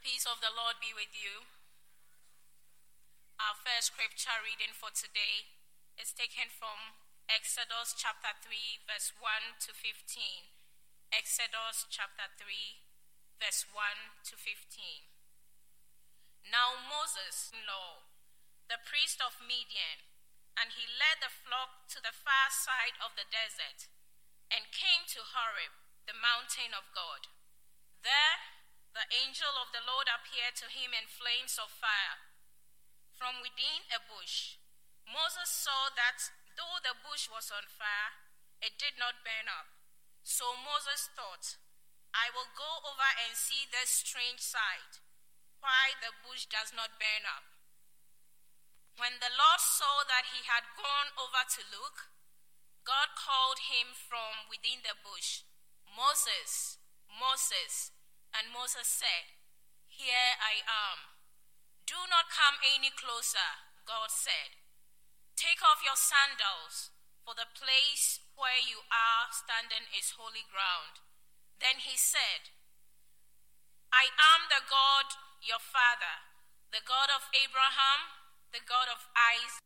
peace of the Lord be with you. Our first scripture reading for today is taken from Exodus chapter 3, verse 1 to 15. Exodus chapter 3, verse 1 to 15. Now Moses, the priest of Midian, and he led the flock to the far side of the desert and came to Horeb, the mountain of God. There the angel of the Lord appeared to him in flames of fire from within a bush. Moses saw that though the bush was on fire, it did not burn up. So Moses thought, I will go over and see this strange sight, why the bush does not burn up. When the Lord saw that he had gone over to look, God called him from within the bush, Moses, Moses. And Moses said, Here I am. Do not come any closer, God said. Take off your sandals, for the place where you are standing is holy ground. Then he said, I am the God, your father, the God of Abraham, the God of Isaac,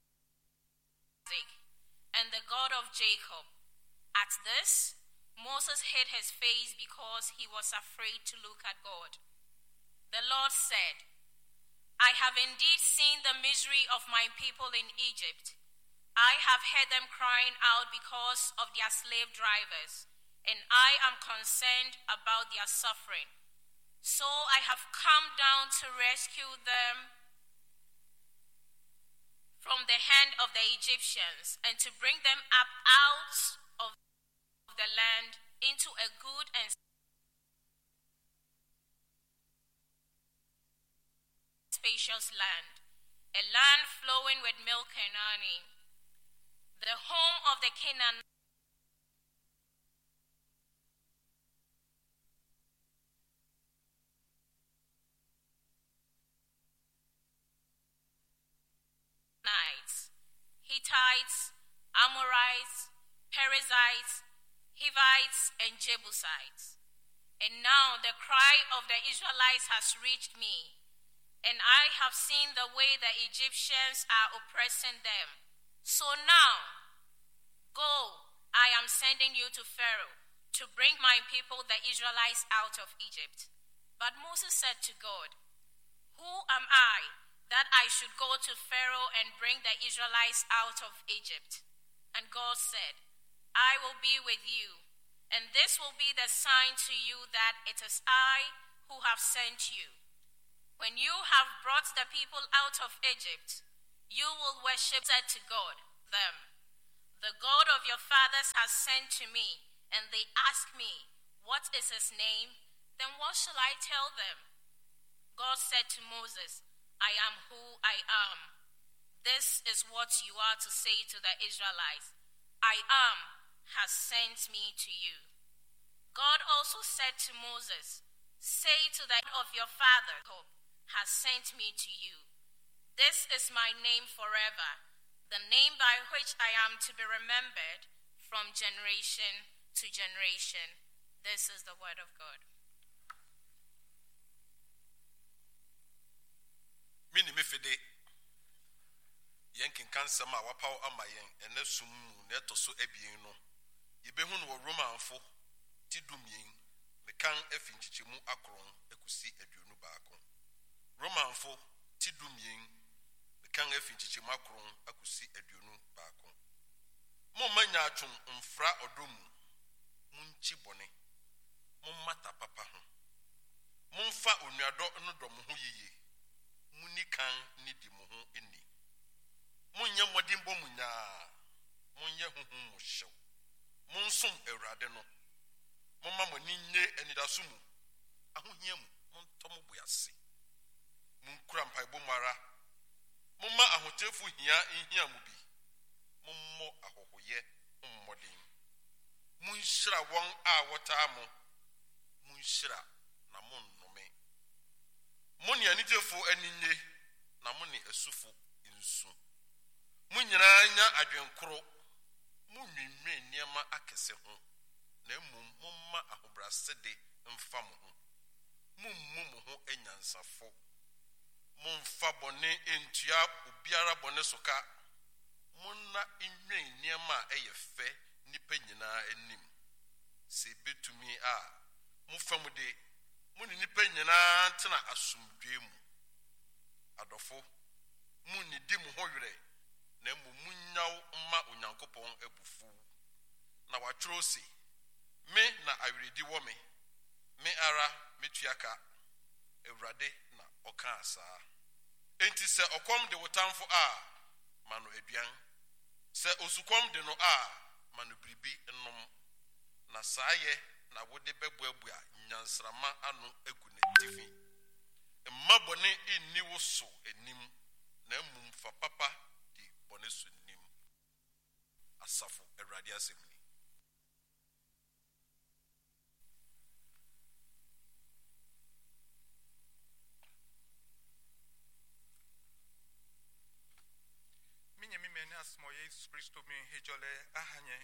and the God of Jacob. At this, Moses hid his face because he was afraid to look at God. The Lord said, I have indeed seen the misery of my people in Egypt. I have heard them crying out because of their slave drivers, and I am concerned about their suffering. So I have come down to rescue them from the hand of the Egyptians and to bring them up out of the land into a good and spacious land, a land flowing with milk and honey, the home of the Canaanites, Hittites, Amorites, Perizzites, Hivites, and Jebusites. And now the cry of the Israelites has reached me, and I have seen the way the Egyptians are oppressing them. So now, go, I am sending you to Pharaoh to bring my people, the Israelites, out of Egypt. But Moses said to God, Who am I that I should go to Pharaoh and bring the Israelites out of Egypt? And God said, I will be with you, and this will be the sign to you that it is I who have sent you. When you have brought the people out of Egypt, you will worship, said to God, them. The God of your fathers has sent to me, and they ask me, What is his name? Then what shall I tell them? God said to Moses, I am who I am. This is what you are to say to the Israelites. I am has sent me to you. God also said to Moses, Say to the God of your father, has sent me to you. This is my name forever, the name by which I am to be remembered from generation to generation. This is the word of God. Mini mefede yenkin kansam a wapaw ama yen ene sum na etoso abien no yebehu no Romanfo tidumien mekan afinchichemu akron ekusi aduonu baako. Romanfo tidumien mekan afinchichemu akron akusi aduonu baako. Mo manya atwon mfra odomu munchi bone mo mata papa ho momfa onuado no dom ho yiye munikan ni di mo ho eni munya modimbo munya munya huhum mo hyew monsom awurade no momma mani nye anidaso mu ahohia mu montom boyase munkura mpaebo mara momma ahotefu hia mu bi mommo ahohoye mmodin munhyira won a wota mo munhyira na monnome moni anidefo aninye na moni asufo insu munyina nya adwenkoro munwinwe niema akese ho na mmom momma ahobrasede mfa mo ho mummu mo ho anyansafo momfa bɔne entua obiara bɔne soka monna inwen niema ɛyɛ fɛ nipa nyinaa anim se betumi a mufam de muni nipa nyinaa tena asomdwe mu adɔfo muni di mo ho werɛ na munyaw mma onyankopɔn abufu na watworo se me na awredi wɔ me ara metuaka Awurade na ɔka saa enti sɛ ɔkɔm de wotamfo a mano aduan sɛ osukom de no a mano biribi nnom na saa yɛ na wode bɛboabua nyansrama ano agu ne tifi mma bɔne inni wo so anim na mmom fa papa di bɔne so nim asafo Awurade asɛm ni Asmo Yesus Kristo mi hejole ahanye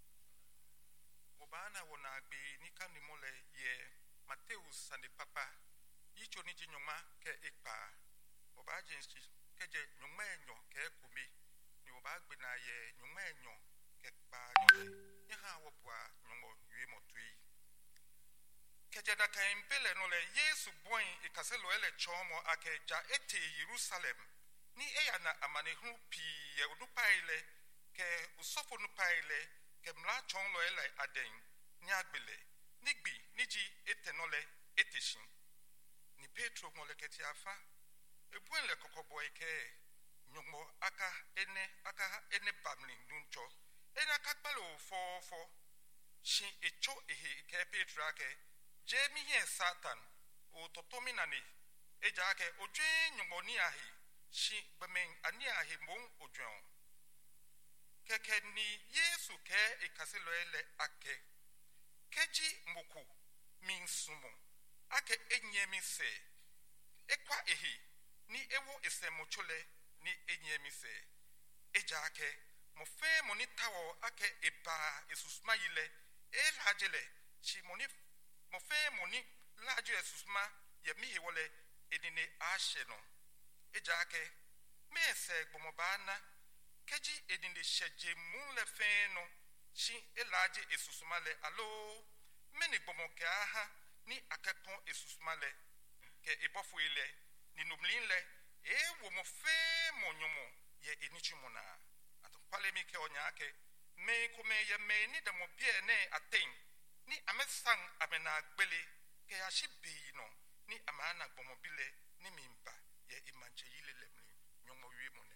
obana wona agbe nika ni mole ye Mateus ande papa yicho ni jinyoma ke ekpa oba agency keje nyoma enyo ke komi ni oba agbe na ye nyoma enyo ke pa nyole ye ha wo boa nyomo yue motui keje da kan pele no le Yesu boy ikaselo ele chomo akeja ete Jerusalem ni eya na amanehu pi ye odupaile ke usofo nupaile ke mla chonlo ele aden ni agbele nigbi niji etenole eteshin ni Petro ngole keti afa ebuenle kokoboy ke nyogmo aka ene bamli nduncho ena kakpalo fo shi echo ehe ke Petro ake je mi ye Satan o totomi nani eja ake odwe nyogmo ni ahi shi bemen ania himon ojon keke ni Yesu ke ikaselo ele ake keji mboku min sumo ake enyemi se ekwa ehi ni ewo esemochole ni enyemi se eja ake mo fe moni tawo ake eba esusma yile elajele shi moni mo fe moni laju esusma ye mi wole edine ashe no ejake mese gbomobana keji edinde sheje munle feno shi elaje esusumale alo meni gbomoke aha ni akekon esusumale ke ebofu ile ni numlinle wo mo fe monyomo ye enichimona atopale mi ke onyake me kome ye me ni de mo bie ne aten ni amesang amena gbele ke ashibi no ni amana gbomobile ni mimba ye imanche yile lemni nyomo wie mone.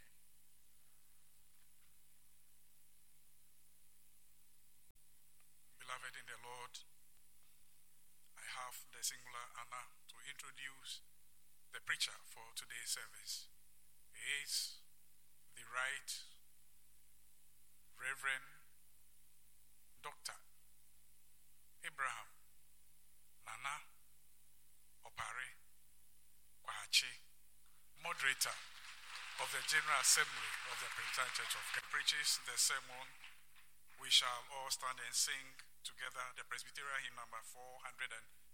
Beloved in the Lord, I have the singular honor to introduce the preacher for today's service. He is the Right Reverend Dr. Abraham Nana Opare Kwahachi, moderator of the General Assembly of the Presbyterian Church of God, preaches the sermon. We shall all stand and sing together the Presbyterian hymn number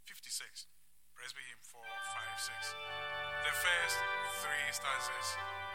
456, Presby hymn 456. The first three stanzas